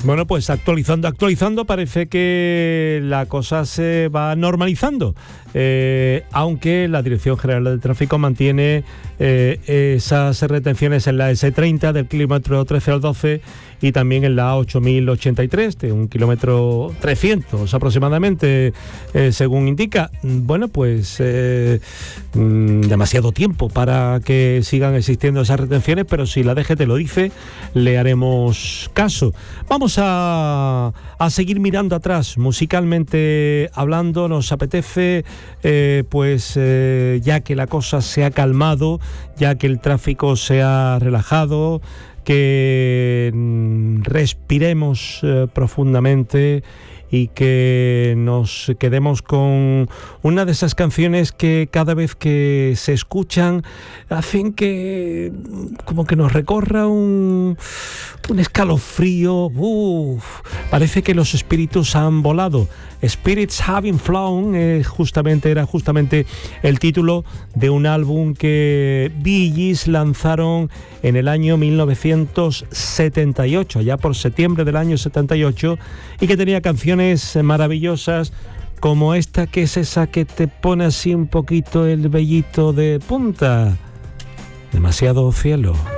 Bueno, pues actualizando, parece que la cosa se va normalizando, aunque la Dirección General de Tráfico mantiene esas retenciones en la S30 del kilómetro 13 al 12 y también en la 8083 de 1 kilómetro 300 aproximadamente, según indica. Bueno, pues demasiado tiempo para que sigan existiendo esas retenciones, pero si la DGT lo dice, le haremos caso. Vamos a seguir mirando atrás, musicalmente hablando. Nos apetece, ya que la cosa se ha calmado, ya que el tráfico se ha relajado, que respiremos profundamente y que nos quedemos con una de esas canciones que cada vez que se escuchan hacen que como que nos recorra un escalofrío. Parece que los espíritus han volado. Spirits Having Flown era justamente el título de un álbum que Bee Gees lanzaron en el año 1978, ya por septiembre del año 78, y que tenía canciones maravillosas como esta, que es esa que te pone así un poquito el vellito de punta. Demasiado cielo.